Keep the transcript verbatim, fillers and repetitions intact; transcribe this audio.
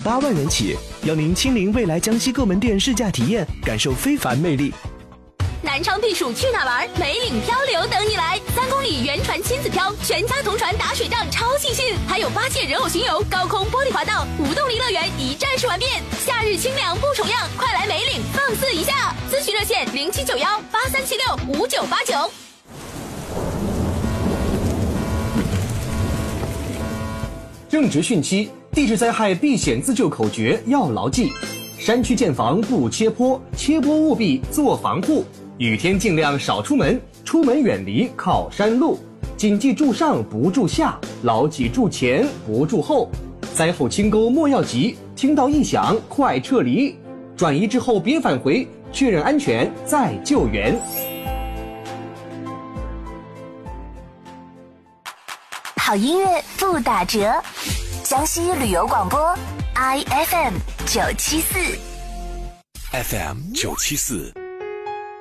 八万元起，邀您亲临未来江西各门店试驾体验，感受非凡魅力。 南昌避暑去哪玩？梅岭漂流等你来！三公里原船亲子漂，全家同船打水仗，超尽兴！还有八戒人偶巡游、高空玻璃滑道、无动力乐园一站式玩遍。夏日清凉不重样，快来梅岭放肆一下！咨询热线零七九幺八三七六五九八九。 正值汛期，地质灾害避险自救口诀要牢记：山区建房不切坡，切坡务必做防护。雨天尽量少出门，出门远离靠山路。谨记住上不住下，牢记住前不住后。灾后清沟莫要急，听到异响快撤离。转移之后别返回，确认安全再救援。 好音乐不打折，江西旅游广播 I F M 九七四 ，F M 九七四。